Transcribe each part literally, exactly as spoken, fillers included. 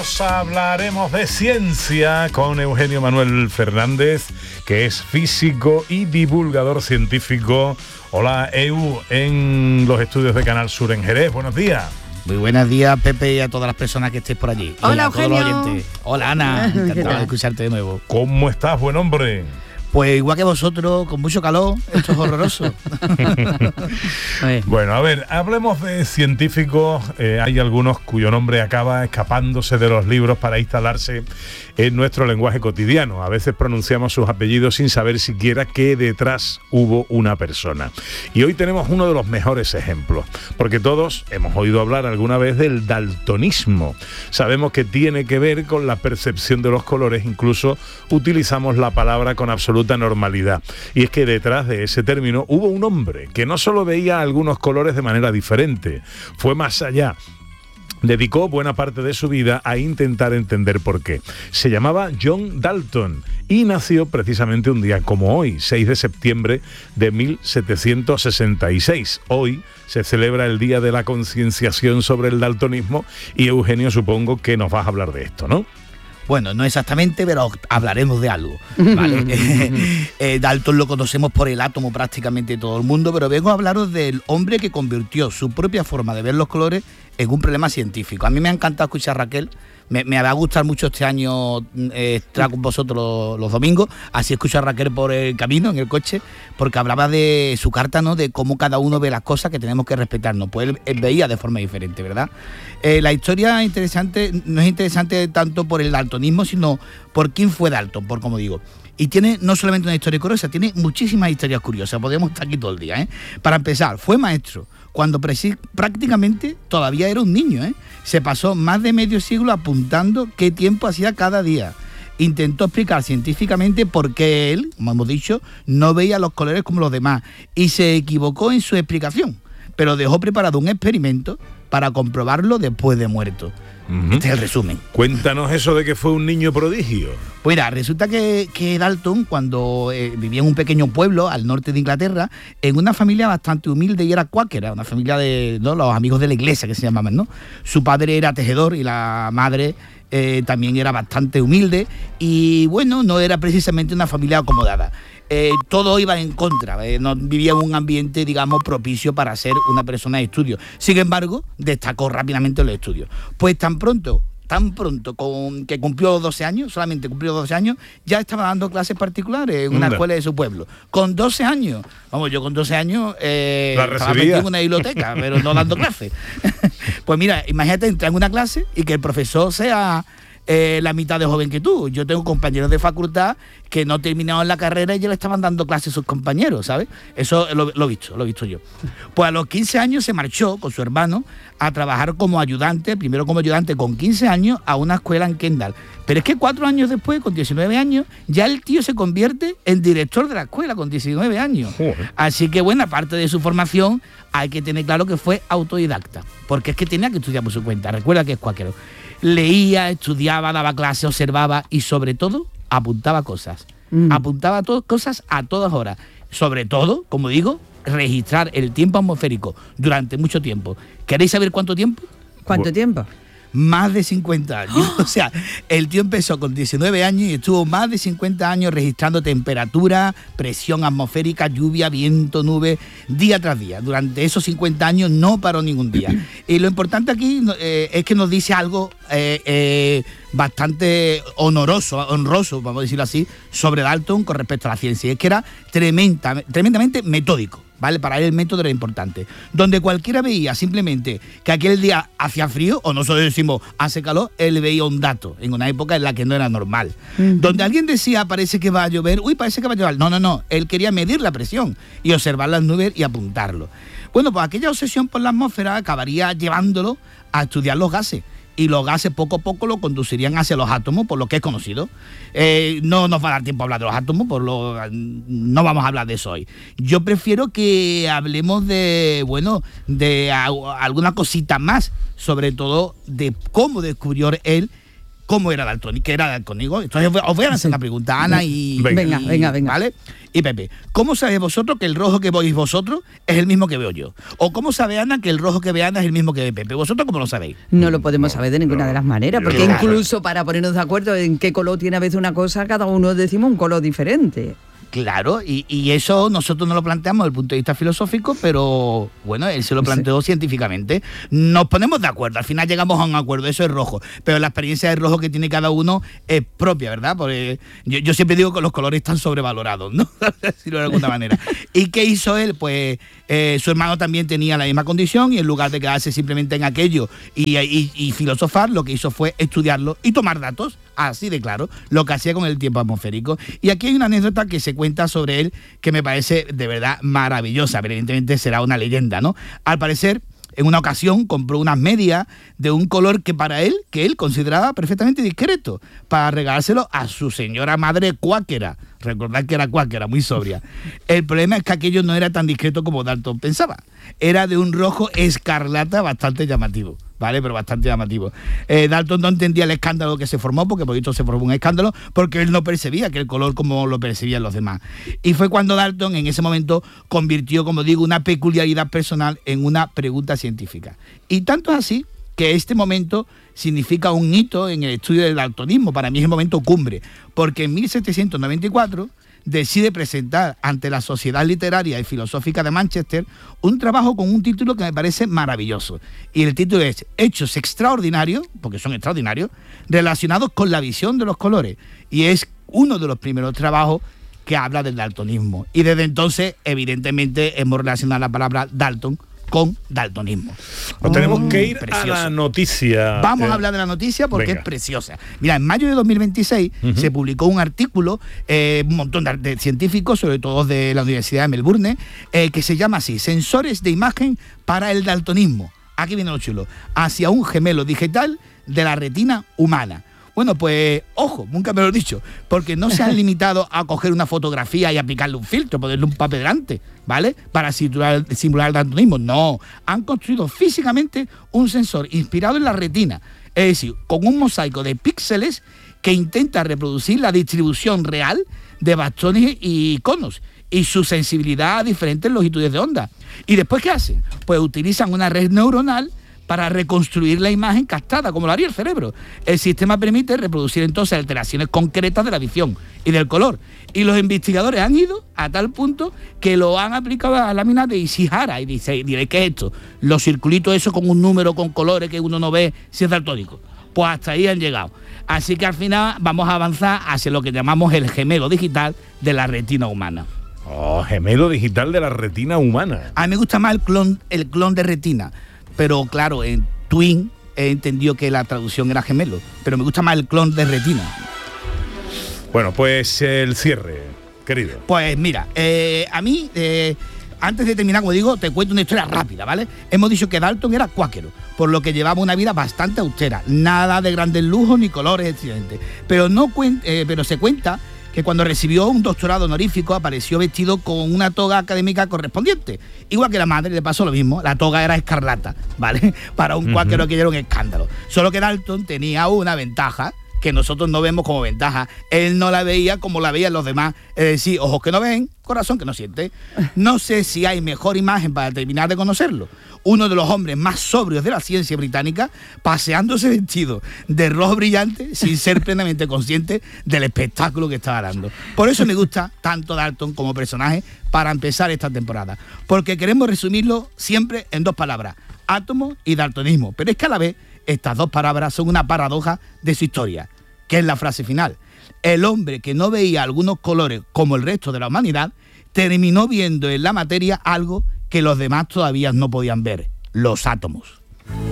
Hablaremos de ciencia con Eugenio Manuel Fernández, que es físico y divulgador científico. Hola, Eu, en los estudios de Canal Sur en Jerez. Buenos días. Muy buenos días, Pepe, y a todas las personas que estéis por allí. Hola, a todos los Eugenio. oyentes. Hola, Ana. Encantado de escucharte de nuevo. ¿Cómo estás, buen hombre? Pues igual que vosotros, con mucho calor. Esto es horroroso. Bueno, a ver, hablemos de científicos. Eh, hay algunos cuyo nombre acaba escapándose de los libros para instalarse en nuestro lenguaje cotidiano. A veces pronunciamos sus apellidos sin saber siquiera que detrás hubo una persona. Y hoy tenemos uno de los mejores ejemplos, porque todos hemos oído hablar alguna vez del daltonismo. Sabemos que tiene que ver con la percepción de los colores, incluso utilizamos la palabra con absoluta normalidad. Y es que detrás de ese término hubo un hombre que no solo veía algunos colores de manera diferente, fue más allá. Dedicó buena parte de su vida a intentar entender por qué. Se llamaba John Dalton y nació precisamente un día como hoy, seis de septiembre de mil setecientos sesenta y seis. Hoy se celebra el Día de la Concienciación sobre el Daltonismo y Eugenio, supongo que nos vas a hablar de esto, ¿no? Bueno, no exactamente, pero hablaremos de algo, ¿vale? eh, Dalton lo conocemos por el átomo prácticamente todo el mundo, pero vengo a hablaros del hombre que convirtió su propia forma de ver los colores en un problema científico. A mí me ha encantado escuchar a Raquel, me, me va a gustar mucho este año eh, estar con vosotros los, los domingos, así escucho a Raquel por el camino, en el coche, porque hablaba de su carta, ¿no?, de cómo cada uno ve las cosas, que tenemos que respetarnos. Pues él, él veía de forma diferente, ¿verdad? Eh, la historia interesante no es interesante tanto por el daltonismo, sino por quién fue Dalton, por como digo. Y tiene no solamente una historia curiosa, tiene muchísimas historias curiosas. Podríamos estar aquí todo el día, ¿eh? Para empezar, fue maestro cuando preci- prácticamente todavía era un niño, ¿eh? Se pasó más de medio siglo apuntando qué tiempo hacía cada día. Intentó explicar científicamente por qué él, como hemos dicho, no veía los colores como los demás y se equivocó en su explicación, pero dejó preparado un experimento para comprobarlo después de muerto. Uh-huh. Este es el resumen. Cuéntanos eso de que fue un niño prodigio. Pues mira, resulta que, que Dalton, cuando eh, vivía en un pequeño pueblo al norte de Inglaterra, en una familia bastante humilde y era cuáquera, una familia de, ¿no?, los amigos de la iglesia, que se llamaban, ¿no? Su padre era tejedor y la madre eh, también era bastante humilde y, bueno, no era precisamente una familia acomodada. Eh, todo iba en contra, eh, no vivía en un ambiente, digamos, propicio para ser una persona de estudio. Sin embargo, destacó rápidamente en los estudios. Pues tan pronto, tan pronto con, que cumplió doce años, solamente cumplió doce años, ya estaba dando clases particulares en una Anda. escuela de su pueblo. Con doce años, vamos, yo con doce años eh, La estaba recibía. metido en una biblioteca, pero no dando clases. Pues mira, imagínate entrar en una clase y que el profesor sea Eh, la mitad de joven que tú. Yo tengo compañeros de facultad que no terminaron la carrera y ya le estaban dando clases a sus compañeros, ¿sabes? Eso lo, lo he visto, lo he visto yo. Pues a los quince años se marchó con su hermano a trabajar como ayudante, primero como ayudante con quince años, a una escuela en Kendall. Pero es que cuatro años después, con diecinueve años, ya el tío se convierte en director de la escuela con diecinueve años. Joder. Así que, bueno, aparte de su formación, hay que tener claro que fue autodidacta, porque es que tenía que estudiar por su cuenta. Recuerda que es cuáquero. Leía, estudiaba, daba clases, observaba y sobre todo apuntaba cosas. Mm. Apuntaba to- cosas a todas horas. Sobre todo, como digo, registrar el tiempo atmosférico durante mucho tiempo. ¿Queréis saber cuánto tiempo? ¿Cuánto Bu- tiempo? Más de cincuenta años. O sea, el tío empezó con diecinueve años y estuvo más de cincuenta años registrando temperatura, presión atmosférica, lluvia, viento, nube, día tras día. Durante esos cincuenta años no paró ningún día. Y lo importante aquí eh, es que nos dice algo eh, eh, bastante honoroso, honroso, vamos a decirlo así, sobre Dalton con respecto a la ciencia. Y es que era tremenda, tremendamente metódico. ¿Vale? Para él el método era importante. Donde cualquiera veía simplemente que aquel día hacía frío, o nosotros decimos hace calor, él veía un dato, en una época en la que no era normal. Uh-huh. Donde alguien decía parece que va a llover, uy, parece que va a llover. No, no, no. Él quería medir la presión y observar las nubes y apuntarlo. Bueno, pues aquella obsesión por la atmósfera acabaría llevándolo a estudiar los gases. Y los gases poco a poco lo conducirían hacia los átomos, por lo que es conocido. Eh, no nos va a dar tiempo a hablar de los átomos, por lo no vamos a hablar de eso hoy. Yo prefiero que hablemos de, bueno, de a, alguna cosita más, sobre todo de cómo descubrió él cómo era daltónico, qué era daltónico. Entonces os voy a hacer una pregunta, Ana y, venga, y, venga, venga, ¿vale? Y Pepe, ¿cómo sabéis vosotros que el rojo que veis vosotros es el mismo que veo yo? ¿O cómo sabe Ana que el rojo que ve Ana es el mismo que ve Pepe? ¿Vosotros cómo lo sabéis? No lo podemos No, saber de ninguna no, de las maneras, yo porque no. incluso para ponernos de acuerdo en qué color tiene a veces una cosa, cada uno decimos un color diferente. Claro, y, y eso nosotros no lo planteamos desde el punto de vista filosófico, pero bueno, él se lo planteó sí. científicamente. Nos ponemos de acuerdo, al final llegamos a un acuerdo, eso es rojo, pero la experiencia de rojo que tiene cada uno es propia, ¿verdad? Porque yo, yo siempre digo que los colores están sobrevalorados, ¿no? Decirlo de alguna manera. ¿Y qué hizo él? Pues eh, su hermano también tenía la misma condición y en lugar de quedarse simplemente en aquello y, y, y filosofar, lo que hizo fue estudiarlo y tomar datos, así de claro, lo que hacía con el tiempo atmosférico. Y aquí hay una anécdota que se cuenta sobre él que me parece de verdad maravillosa, evidentemente será una leyenda, ¿no? Al parecer, en una ocasión compró unas medias de un color que para él, que él consideraba perfectamente discreto, para regalárselo a su señora madre cuáquera. Recordad que era cuáquera, muy sobria. El problema es que aquello no era tan discreto como Dalton pensaba. Era de un rojo escarlata bastante llamativo, ¿vale? Pero bastante llamativo. Eh, Dalton no entendía el escándalo que se formó, porque por esto se formó un escándalo, porque él no percibía que el color como lo percibían los demás. Y fue cuando Dalton, en ese momento, convirtió, como digo, una peculiaridad personal en una pregunta científica. Y tanto es así que este momento significa un hito en el estudio del daltonismo. Para mí es el momento cumbre, porque en mil setecientos noventa y cuatro decide presentar ante la Sociedad Literaria y Filosófica de Manchester un trabajo con un título que me parece maravilloso. Y el título es Hechos extraordinarios, porque son extraordinarios, relacionados con la visión de los colores. Y es uno de los primeros trabajos que habla del daltonismo. Y desde entonces, evidentemente, hemos relacionado la palabra Dalton con daltonismo. Nos tenemos que ir Precioso. a la noticia. Vamos eh, a hablar de la noticia porque venga. es preciosa. Mira, en mayo de dos mil veintiséis uh-huh. se publicó un artículo, eh, un montón de, de científicos, sobre todo de la Universidad de Melbourne, eh, que se llama así, Sensores de imagen para el daltonismo. Aquí viene lo chulo. Hacia un gemelo digital de la retina humana. Bueno, pues, ojo, nunca me lo he dicho, porque no se han limitado a coger una fotografía y aplicarle un filtro, ponerle un papel delante, ¿vale? Para simular, simular el daltonismo. No, han construido físicamente un sensor inspirado en la retina, es decir, con un mosaico de píxeles que intenta reproducir la distribución real de bastones y conos y su sensibilidad a diferentes longitudes de onda. ¿Y después qué hacen? Pues utilizan una red neuronal para reconstruir la imagen captada, como lo haría el cerebro. El sistema permite reproducir entonces alteraciones concretas de la visión y del color. Y los investigadores han ido a tal punto que lo han aplicado a láminas de Ishihara. Y dice, diré, ¿qué es esto? Los circulitos esos con un número, con colores que uno no ve si es daltónico. Pues hasta ahí han llegado. Así que al final vamos a avanzar hacia lo que llamamos el gemelo digital de la retina humana. Oh, gemelo digital de la retina humana. A mí me gusta más el clon, el clon de retina. Pero claro, en Twin he entendido que la traducción era gemelo, pero me gusta más el clon de retina. Bueno, pues el cierre, querido. Pues mira, eh, a mí, eh, antes de terminar, como digo, te cuento una historia rápida, ¿vale? Hemos dicho que Dalton era cuáquero, por lo que llevaba una vida bastante austera, nada de grandes lujos ni colores excelentes. Pero, no cuen- eh, pero se cuenta que cuando recibió un doctorado honorífico apareció vestido con una toga académica correspondiente. Igual que la madre le pasó lo mismo, la toga era escarlata, ¿vale? Para un cuáquero uh-huh. que era un escándalo. Solo que Dalton tenía una ventaja que nosotros no vemos como ventaja. Él no la veía como la veían los demás. Es decir, ojos que no ven, corazón que no siente. No sé si hay mejor imagen para terminar de conocerlo. Uno de los hombres más sobrios de la ciencia británica, paseándose vestido de rojo brillante sin ser plenamente consciente del espectáculo que estaba dando. Por eso me gusta tanto Dalton como personaje para empezar esta temporada. Porque queremos resumirlo siempre en dos palabras: átomo y daltonismo. Pero es que a la vez estas dos palabras son una paradoja de su historia, que es la frase final. El hombre que no veía algunos colores como el resto de la humanidad terminó viendo en la materia algo que los demás todavía no podían ver: los átomos.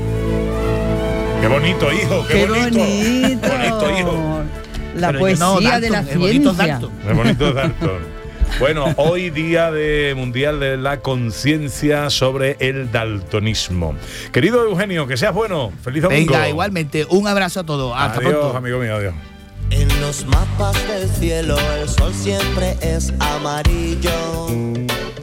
¡Qué bonito, hijo! ¡Qué, ¡Qué bonito! bonito! bonito, hijo! La Pero poesía no, Dalton, de la el bonito ciencia. Dalton. ¡Qué bonito, Dalton! Bueno, hoy día de mundial de la conciencia sobre el daltonismo. Querido Eugenio, que seas bueno. Feliz domingo. Venga, igualmente, un abrazo a todos. Hasta adiós, pronto. amigo mío, adiós. En los mapas del cielo el sol siempre es amarillo.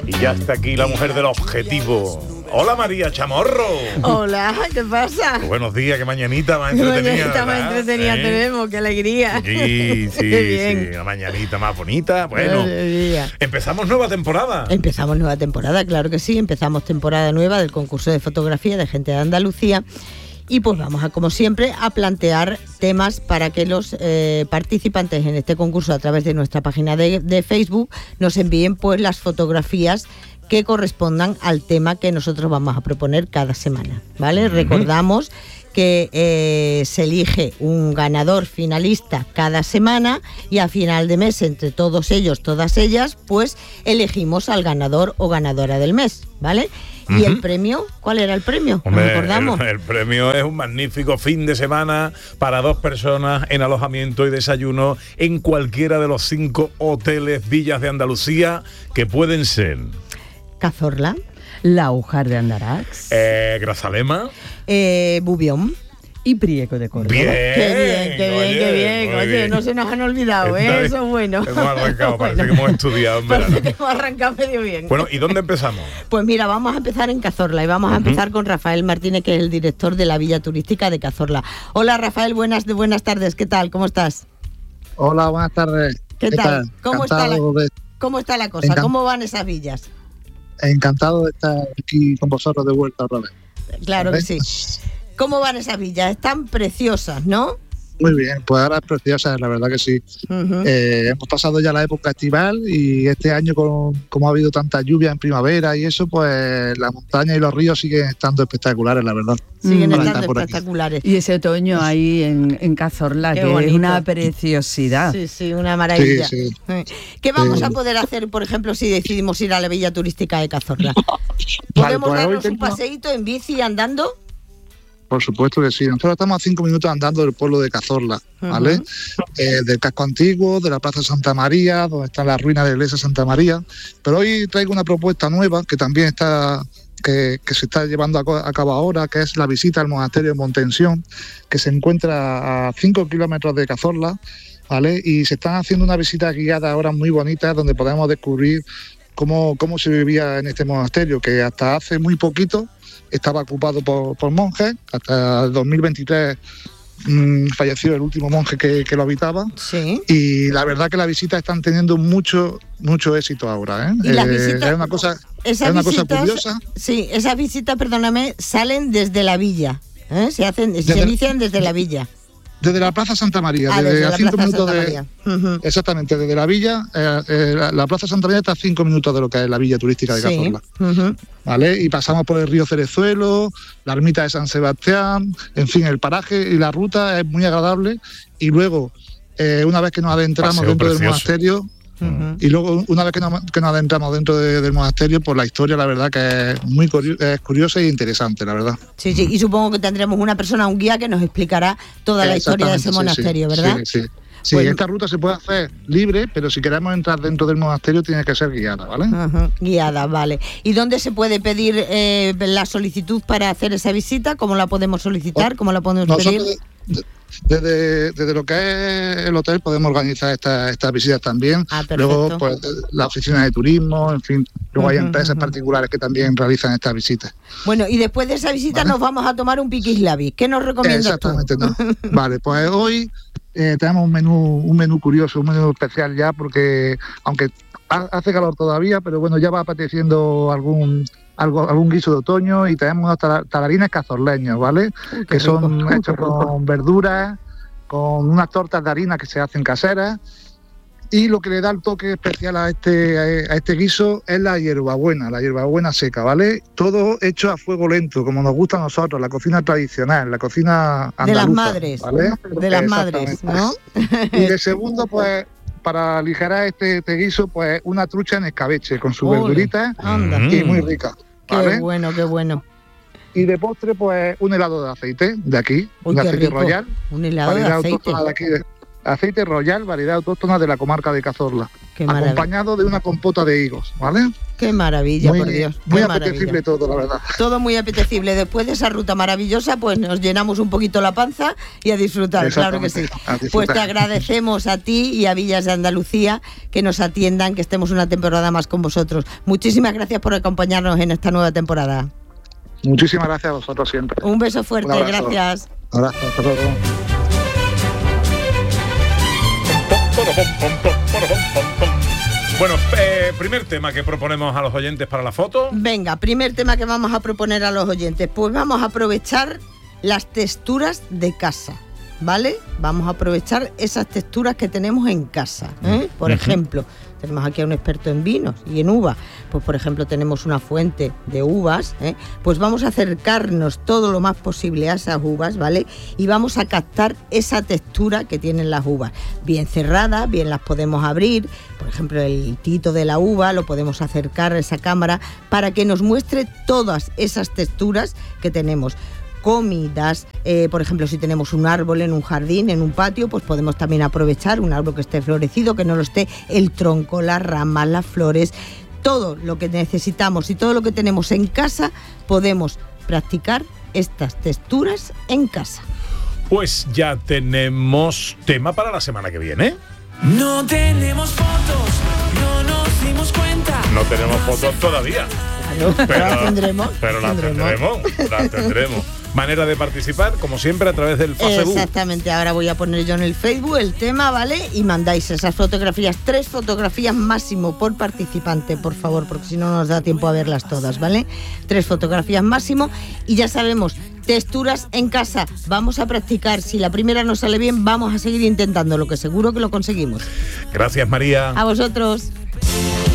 Y ya está aquí la mujer del objetivo. Hola María Chamorro. Hola, ¿qué pasa? Buenos días, qué mañanita más entretenida. Mañanita más entretenida ¿Eh? tenemos, qué alegría. Sí, sí, Qué bien. sí, la mañanita más bonita. Bueno, Alegría. empezamos nueva temporada. Empezamos nueva temporada, claro que sí, empezamos temporada nueva del concurso de fotografía de Gente de Andalucía. Y pues vamos a, como siempre, a plantear temas para que los eh, participantes en este concurso a través de nuestra página de, de Facebook nos envíen pues las fotografías que correspondan al tema que nosotros vamos a proponer cada semana, ¿vale? Uh-huh. Recordamos que eh, se elige un ganador finalista cada semana y a final de mes, entre todos ellos, todas ellas, pues elegimos al ganador o ganadora del mes, ¿vale? ¿Y uh-huh. el premio? ¿Cuál era el premio? Hombre, ¿Nos recordamos? El, el premio es un magnífico fin de semana para dos personas en alojamiento y desayuno en cualquiera de los cinco hoteles Villas de Andalucía, que pueden ser Cazorla, Laujar de Andarax, eh, Grazalema, eh, Bubión y Prieto de Córdoba. Bien, qué bien, qué bien, oye, qué bien. Oye, bien. No se nos han olvidado, ¿eh? Eso es bueno. Hemos arrancado, parece bueno. que hemos estudiado en verano. Parece que hemos arrancado medio bien. Bueno, ¿y dónde empezamos? Pues mira, vamos a empezar en Cazorla y vamos uh-huh. a empezar con Rafael Martínez, que es el director de la Villa Turística de Cazorla. Hola Rafael, buenas, buenas tardes, ¿qué tal? ¿Cómo estás? Hola, buenas tardes. ¿Qué, ¿Qué tal? tal? ¿Cómo, está la, de... ¿Cómo está la cosa? Encant... ¿Cómo van esas villas? Encantado de estar aquí con vosotros de vuelta otra vez. Claro que sí. ¿Cómo van esas villas? Están preciosas, ¿no? Muy bien, pues ahora es preciosa, la verdad que sí. Uh-huh. Eh, hemos pasado ya la época estival y este año, con, como ha habido tanta lluvia en primavera y eso, pues la montaña y los ríos siguen estando espectaculares, la verdad. Siguen mm. estando espectaculares. Y ese otoño ahí en, en Cazorla, Qué que bonito. Es una preciosidad. Sí, sí, una maravilla. Sí, sí. ¿Qué vamos sí. a poder hacer, por ejemplo, si decidimos ir a la Villa Turística de Cazorla? ¿Podemos vale, pues darnos un paseíto en bici andando? Por supuesto que sí. Nosotros estamos a cinco minutos andando del pueblo de Cazorla, ¿vale? Uh-huh. Eh, del casco antiguo, de la Plaza Santa María, donde están las ruinas de la iglesia Santa María. Pero hoy traigo una propuesta nueva que también está que, que se está llevando a, a cabo ahora, que es la visita al monasterio de Montensión, que se encuentra a cinco kilómetros de Cazorla, ¿vale? Y se están haciendo una visita guiada ahora muy bonita, donde podemos descubrir cómo, cómo se vivía en este monasterio, que hasta hace muy poquito estaba ocupado por, por monjes. Hasta el dos mil veintitrés mmm, falleció el último monje que, que lo habitaba. Sí. Y la verdad que las visitas están teniendo mucho mucho éxito ahora, ¿eh? ¿Y las eh, visitas, es una cosa, es esas una visitas, cosa curiosa. Sí, esas visitas, perdóname, salen desde la villa, ¿eh? Se hacen, desde, se inician desde la villa. Desde la Plaza Santa María, ah, desde, desde a la cinco Plaza minutos Santa de, María. Uh-huh. Exactamente, desde la villa, eh, eh, la, la Plaza Santa María está a cinco minutos de lo que es la Villa Turística de Cazorla. Sí. Uh-huh. ¿Vale? Y pasamos por el río Cerezuelo, la ermita de San Sebastián, en fin, el paraje y la ruta es muy agradable. Y luego, eh, una vez que nos adentramos Paseo dentro precioso. del monasterio, Uh-huh. y luego una vez que nos, que nos adentramos dentro de, del monasterio, pues la historia la verdad que es muy curiosa, es curiosa e interesante, la verdad. Sí, sí, y supongo que tendremos una persona, un guía que nos explicará toda la historia de ese monasterio, sí, ¿verdad? Sí, sí. Sí, pues, esta ruta se puede hacer libre, pero si queremos entrar dentro del monasterio tiene que ser guiada, ¿vale? Uh-huh. Guiada, vale. ¿Y dónde se puede pedir eh, la solicitud para hacer esa visita? ¿Cómo la podemos solicitar? ¿Cómo la podemos Nosotros, pedir? Desde, desde lo que es el hotel podemos organizar estas estas visitas también. Ah, luego, pues, la oficina de turismo, en fin. Luego uh-huh, hay empresas uh-huh. particulares que también realizan estas visitas. Bueno, y después de esa visita, ¿vale?, nos vamos a tomar un piquislavi. ¿Qué nos recomiendas Exactamente, tú? No. Vale, pues hoy eh, tenemos un menú un menú curioso, un menú especial ya, porque aunque hace calor todavía, pero bueno, ya va apeteciendo algún algo, algún guiso de otoño, y tenemos unos talarines cazorleños, ¿vale? Uy, que son rico. hechos con verduras, con unas tortas de harina que se hacen caseras, y lo que le da el toque especial a este a este guiso es la hierbabuena, la hierbabuena seca, ¿vale? Todo hecho a fuego lento, como nos gusta a nosotros, la cocina tradicional, la cocina andaluza, de las madres, ¿vale? De las madres, ¿no? Y de segundo, pues, para aligerar este, este guiso, pues una trucha en escabeche con sus Ole, verduritas anda. y muy rica, ¿vale? Qué bueno, qué bueno. Y de postre, pues un helado de aceite de aquí, Uy, un qué aceite rico. royal. Un helado de variedad aceite. autóctona de aquí, de, aceite royal, variedad autóctona de la comarca de Cazorla. Qué maravilla. acompañado de una compota de higos, ¿vale? Qué maravilla, muy, por Dios. Qué Muy maravilla. apetecible todo, la verdad. Todo muy apetecible. Después de esa ruta maravillosa, pues nos llenamos un poquito la panza y a disfrutar, claro que sí. Pues te agradecemos a ti y a Villas de Andalucía que nos atiendan, que estemos una temporada más con vosotros. Muchísimas gracias por acompañarnos en esta nueva temporada. Muchísimas gracias a vosotros siempre. Un beso fuerte, Un abrazo. gracias. Un abrazo, hasta luego. Bueno, eh, primer tema que proponemos a los oyentes para la foto. Venga, primer tema que vamos a proponer a los oyentes. Pues vamos a aprovechar las texturas de casa, ¿vale? Vamos a aprovechar esas texturas que tenemos en casa, ¿eh? Por uh-huh. ejemplo, tenemos aquí a un experto en vinos y en uva. Pues por ejemplo tenemos una fuente de uvas, ¿eh? Pues vamos a acercarnos todo lo más posible a esas uvas, ¿vale? Y vamos a captar esa textura que tienen las uvas. Bien cerradas, bien las podemos abrir. Por ejemplo, el tito de la uva lo podemos acercar a esa cámara para que nos muestre todas esas texturas que tenemos. Comidas, eh, por ejemplo, si tenemos un árbol en un jardín, en un patio, pues podemos también aprovechar un árbol que esté florecido, que no lo esté, el tronco, las ramas, las flores, todo lo que necesitamos y todo lo que tenemos en casa, podemos practicar estas texturas en casa. Pues ya tenemos tema para la semana que viene. No tenemos fotos, no nos dimos cuenta. No tenemos fotos todavía. Claro, pero las tendremos. Pero las tendremos. tendremos, las tendremos. Manera de participar, como siempre, a través del Facebook. Exactamente, ahora voy a poner yo en el Facebook el tema, ¿vale? Y mandáis esas fotografías, tres fotografías máximo por participante, por favor, porque si no nos da tiempo a verlas todas, ¿vale? Tres fotografías máximo y ya sabemos, texturas en casa, vamos a practicar. Si la primera no sale bien, vamos a seguir intentando, lo que seguro que lo conseguimos. Gracias, María. A vosotros.